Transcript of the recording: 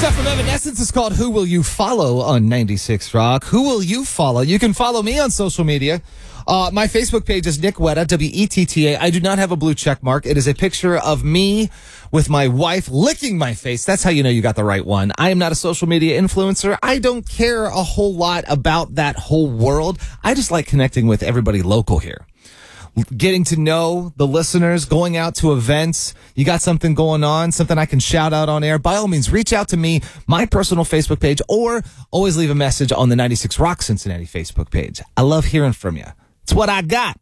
Stuff from Evanescence is called Who Will You Follow on 96 Rock. Who will you follow? You can follow me on social media. My Facebook page is Nick Wetta, W-E-T-T-A. I do not have a blue check mark. It is a picture of me with my wife licking my face. That's how you know you got the right one. I am not a social media influencer. I don't care a whole lot about that whole world. I just like connecting with everybody local here. Getting to know the listeners, going out to events. You got something going on, something I can shout out on air. By all means, reach out to me, my personal Facebook page, or always leave a message on the 96 Rock Cincinnati Facebook page. I love hearing from you. It's what I got.